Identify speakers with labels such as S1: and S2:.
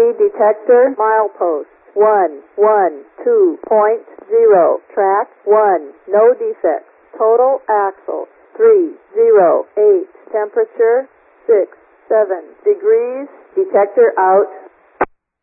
S1: 3 detector milepost. 112.0. Track 1. No defects. Total axle 308. Temperature 67 degrees. Detector out.